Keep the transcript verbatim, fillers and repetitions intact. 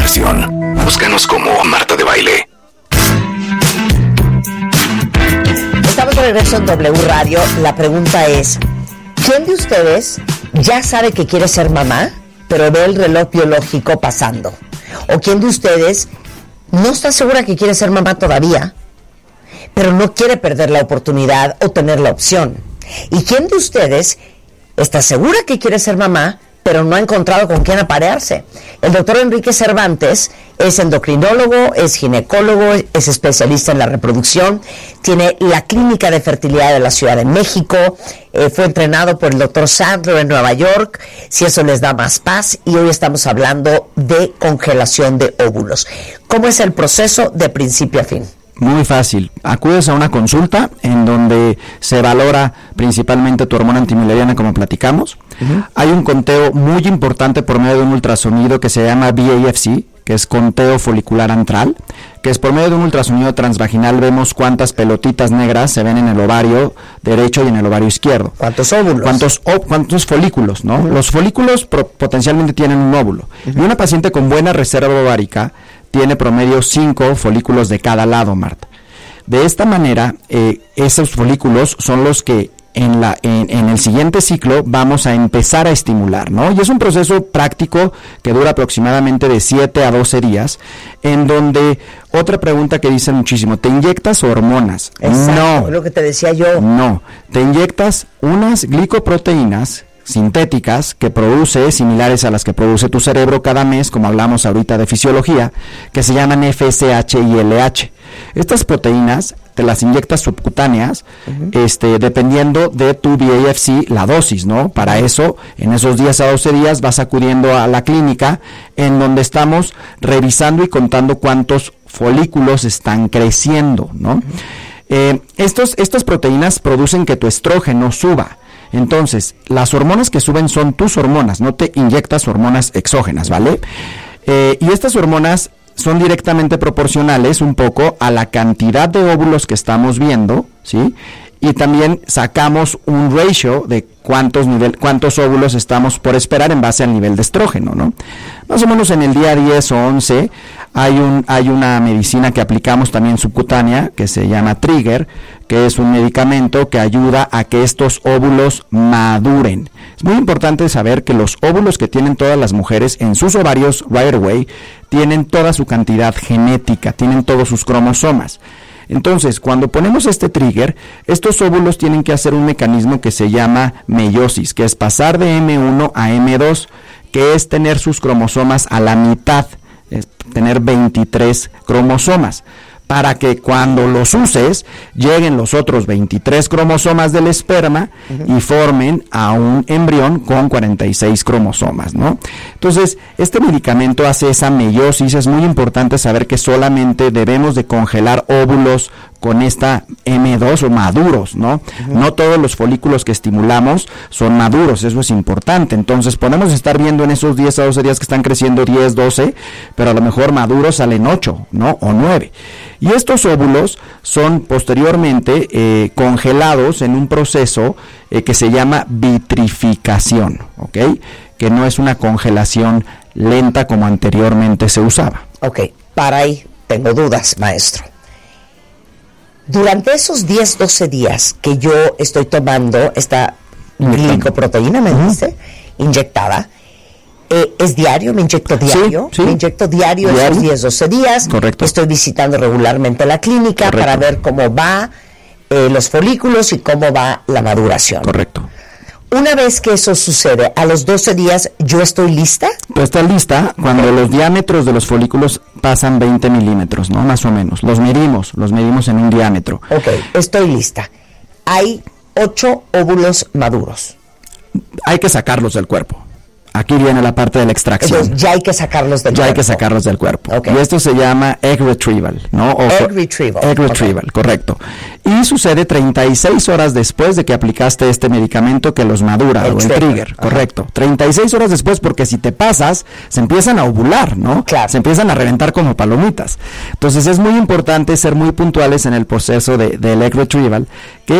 diversión. Búscanos como Marta de Baile. Estamos de regreso en W Radio. La pregunta es, ¿quién de ustedes ya sabe que quiere ser mamá, pero ve el reloj biológico pasando? ¿O quién de ustedes no está segura que quiere ser mamá todavía, pero no quiere perder la oportunidad o tener la opción? ¿Y quién de ustedes está segura que quiere ser mamá, pero no ha encontrado con quién aparearse? El doctor Enrique Cervantes es endocrinólogo, es ginecólogo, es especialista en la reproducción, tiene la clínica de fertilidad de la Ciudad de México, eh, fue entrenado por el doctor Sandler en Nueva York, si eso les da más paz, y hoy estamos hablando de congelación de óvulos. ¿Cómo es el proceso de principio a fin? Muy fácil. Acudes a una consulta en donde se valora principalmente tu hormona antimileriana, como platicamos. Uh-huh. Hay un conteo muy importante por medio de un ultrasonido que se llama B A F C, que es conteo folicular antral, que es por medio de un ultrasonido transvaginal vemos cuántas pelotitas negras se ven en el ovario derecho y en el ovario izquierdo. ¿Cuántos óvulos? ¿Cuántos, ó, cuántos folículos, no? Uh-huh. Los folículos pro, potencialmente tienen un óvulo. Uh-huh. Y una paciente con buena reserva ovárica tiene promedio cinco folículos de cada lado, Marta. De esta manera, eh, esos folículos son los que en, la, en, en el siguiente ciclo vamos a empezar a estimular, ¿no? Y es un proceso práctico que dura aproximadamente de siete a doce días, en donde, otra pregunta que dicen muchísimo, ¿te inyectas hormonas? Exacto, No. Lo que te decía yo. No, te inyectas unas glicoproteínas sintéticas que produce, similares a las que produce tu cerebro cada mes, como hablamos ahorita de fisiología, que se llaman F S H y L H. Estas proteínas te las inyectas subcutáneas, uh-huh. este, dependiendo de tu B A F C, la dosis, ¿no? Para eso, en esos diez a doce días vas acudiendo a la clínica, en donde estamos revisando y contando cuántos folículos están creciendo, ¿no? Uh-huh. Eh, estos, estas proteínas producen que tu estrógeno suba. Entonces, las hormonas que suben son tus hormonas, no te inyectas hormonas exógenas, ¿vale? Eh, y estas hormonas son directamente proporcionales un poco a la cantidad de óvulos que estamos viendo, ¿sí? Y también sacamos un ratio de cuántos nivel, cuántos óvulos estamos por esperar en base al nivel de estrógeno, ¿no? Más o menos en el día diez o once hay un hay una medicina que aplicamos también subcutánea que se llama Trigger, que es un medicamento que ayuda a que estos óvulos maduren. Es muy importante saber que los óvulos que tienen todas las mujeres en sus ovarios right away tienen toda su cantidad genética, tienen todos sus cromosomas. Entonces, cuando ponemos este trigger, estos óvulos tienen que hacer un mecanismo que se llama meiosis, que es pasar de eme uno a eme dos, que es tener sus cromosomas a la mitad, es tener veintitrés cromosomas, para que cuando los uses lleguen los otros veintitrés cromosomas del esperma uh-huh. y formen a un embrión con cuarenta y seis cromosomas, ¿no? Entonces, este medicamento hace esa meiosis. Es muy importante saber que solamente debemos de congelar óvulos con esta eme dos o maduros, ¿no? Uh-huh. No todos los folículos que estimulamos son maduros, eso es importante. Entonces, podemos estar viendo en esos diez a doce días que están creciendo diez, doce, pero a lo mejor maduros salen ocho, ¿no? O nueve. Y estos óvulos son posteriormente eh, congelados en un proceso eh, que se llama vitrificación, ¿ok? Que no es una congelación lenta como anteriormente se usaba. Ok, para ahí tengo dudas, maestro. Durante esos diez, doce días que yo estoy tomando esta glicoproteína, me dice, uh-huh. inyectada, eh, ¿es diario? ¿Me inyecto diario? Sí, sí. ¿Me inyecto diario, diario esos diez, doce días? Correcto. Estoy visitando regularmente la clínica Correcto. para ver cómo va eh, los folículos y cómo va la maduración. Correcto. Una vez que eso sucede, a los doce días, ¿yo estoy lista? Tú estás lista cuando los diámetros de los folículos pasan veinte milímetros, ¿no? Más o menos. Los medimos, los medimos en un diámetro. Ok, estoy lista. Hay ocho óvulos maduros. Hay que sacarlos del cuerpo. Aquí viene la parte de la extracción. Entonces, ya hay que sacarlos del ya cuerpo. Ya hay que sacarlos del cuerpo. Okay. Y esto se llama egg retrieval, ¿no? O egg retrieval. Egg retrieval, okay. Correcto. Y sucede treinta y seis horas después de que aplicaste este medicamento que los madura, el o el trigger, trigger correcto. Ajá. treinta y seis horas después, porque si te pasas, se empiezan a ovular, ¿no? Claro. Se empiezan a reventar como palomitas. Entonces, es muy importante ser muy puntuales en el proceso de, del egg retrieval, que